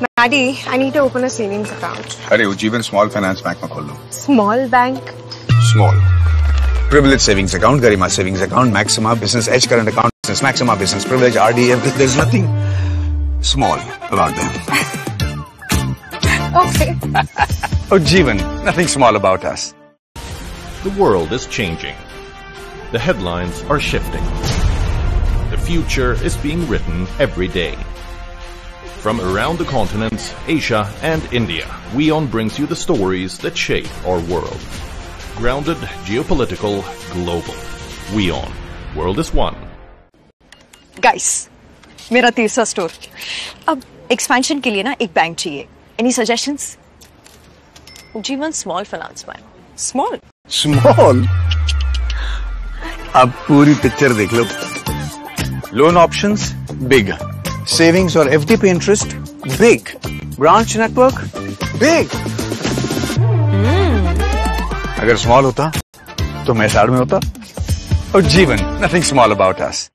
Daddy, I need to open a savings account. अरे Ujjivan Small Finance Bank में खोल लो. Small bank? Small. Privilege Savings Account, Garima Savings Account, Maxima Business Edge Current Account, Business Maxima Business Privilege, RDF. There's nothing small about them. Okay. Ujjivan, nothing small about us. The world is changing. The headlines are shifting. The future is being written every day. From around the continents, Asia and India, WION brings you the stories that shape our world. Grounded, geopolitical, global. WION. World is one. Guys, मेरा तीसरा store. अब expansion के लिए ना एक bank चाहिए. Any suggestions? Ujjivan Small Finance Bank. Small. Small? अब पूरी पिक्चर देख लो. Loan options, big. Savings or FD पे interest, big. Branch network, big. अगर small होता, तो मैं साइड में होता. Ujjivan, nothing small about us.